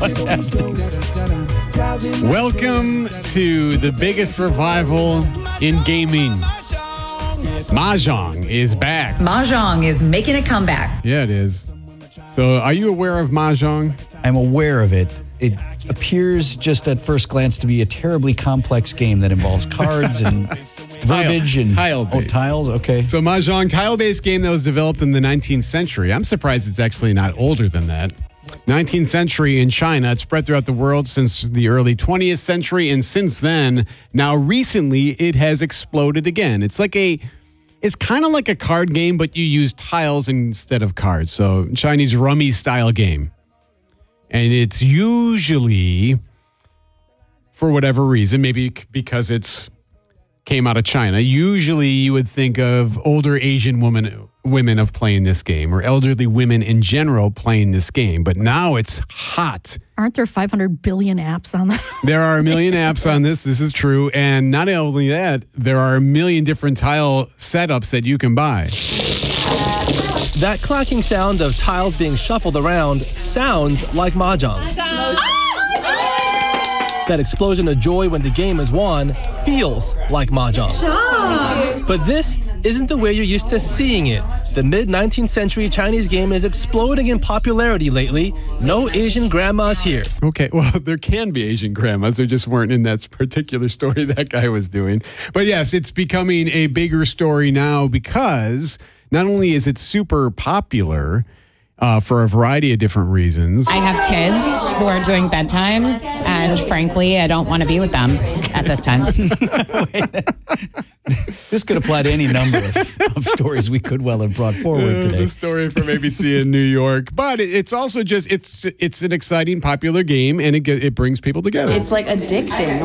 What's happening? Welcome to the biggest revival in gaming. Mahjong is back. Mahjong is making a comeback. Yeah, it is. So, are you aware of Mahjong? I'm aware of it. It appears just at first glance to be a terribly complex game that involves cards and verbiage and tile-based. tiles. Okay. So, Mahjong, tile-based game that was developed in the 19th century. I'm surprised it's actually not older than that. 19th century in China. It spread throughout the world since the early 20th century, and since then, now recently, it has exploded again. It's kind of like a card game, but you use tiles instead of cards. So, Chinese rummy style game. And it's usually, for whatever reason, maybe because it's came out of China, usually you would think of older Asian women of playing this game, or elderly women in general playing this game. But now it's hot. Aren't there 500 billion apps on that? There are a million apps on this. This is true. And not only that, there are a million different tile setups that you can buy. That clacking sound of tiles being shuffled around sounds like Mahjong. That explosion of joy when the game is won feels like Mahjong. But this isn't the way you're used to seeing it. The mid-19th century Chinese game is exploding in popularity lately. No Asian grandmas here. Okay, well, there can be Asian grandmas. There just weren't in that particular story that guy was doing. But yes, it's becoming a bigger story now because not only is it super popular for a variety of different reasons. I have kids who are doing bedtime, and frankly, I don't want to be with them at this time. This could apply to any number of stories we could well have brought forward today. The story from ABC in New York. But it's also just, it's an exciting, popular game, and it brings people together. It's like addicting.